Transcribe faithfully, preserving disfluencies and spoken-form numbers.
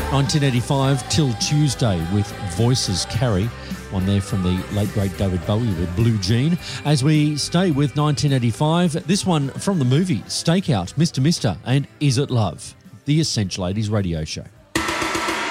nineteen eighty-five till Tuesday with Voices Carry. One there from the late, great David Bowie with Blue Jean. As we stay with nineteen eighty-five, this one from the movie Stakeout, Mister Mister and Is It Love? The Essential Ladies radio show.